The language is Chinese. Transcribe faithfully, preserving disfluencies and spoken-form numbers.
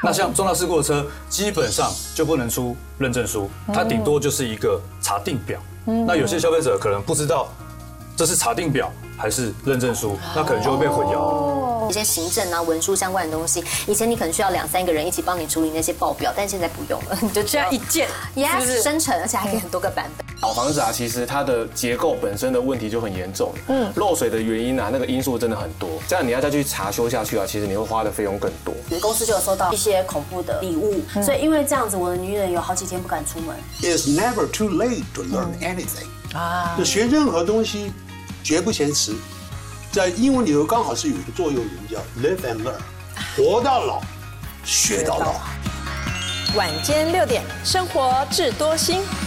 那像重大事故的车，基本上就不能出认证书，它顶多就是一个查定表。那有些消费者可能不知道这是查定表还是认证书，那可能就会被混淆。 一些行政啊、文书相关的东西，以前你可能需要两三个人一起帮你处理那些报表，但现在不用了，你就只要一键 ，yes， 生成，而且还可以很多个版本。 老房子啊，其实它的结构本身的问题就很严重，嗯，漏水的原因啊，那个因素真的很多，这样你要再去查修下去啊，其实你会花的费用更多。 公司就有收到一些恐怖的礼物，所以因为这样子，我的女人有好几天不敢出门。 It's never too late to learn anything。啊，就学任何东西，绝不嫌迟。在英文里头刚好是有一个座右铭叫 “Live and learn”， 活到老，学到老。 晚间六点，生活智多星。